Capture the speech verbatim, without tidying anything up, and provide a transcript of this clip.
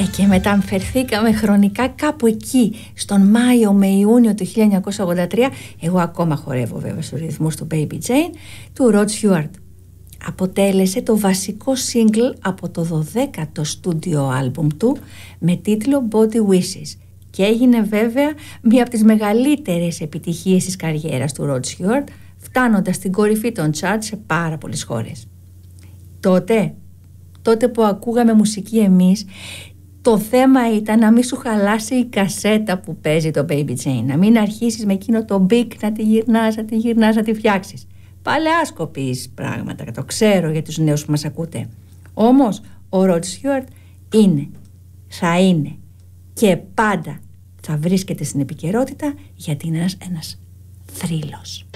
Ε, και μεταμφερθήκαμε χρονικά κάπου εκεί, στον Μάιο με Ιούνιο του χίλια εννιακόσια ογδόντα τρία. Εγώ ακόμα χορεύω βέβαια στους ρυθμούς του Baby Jane, του Rod Stewart. Αποτέλεσε το βασικό single από το δωδέκατο στούντιο άλμπουμ του με τίτλο Body Wishes και έγινε βέβαια μία από τις μεγαλύτερες επιτυχίες της καριέρας του Rod Stewart, φτάνοντας στην κορυφή των charts σε πάρα πολλές χώρες. Τότε, τότε που ακούγαμε μουσική εμείς, το θέμα ήταν να μην σου χαλάσει η κασέτα που παίζει το Baby Jane, να μην αρχίσεις με εκείνο το μπικ να τη γυρνάς, να τη γυρνάς, να τη φτιάξεις. Παλαιάσκοπης πράγματα, το ξέρω για τους νέους που μας ακούτε. Όμως ο Rod Stewart είναι, θα είναι και πάντα θα βρίσκεται στην επικαιρότητα, γιατί είναι ένας, ένας θρύλος.